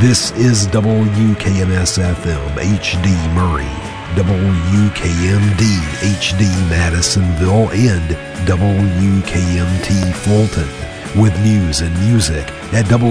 This is WKMS-FM HD Murray, WKMD HD Madisonville, and WKMT Fulton, with news and music at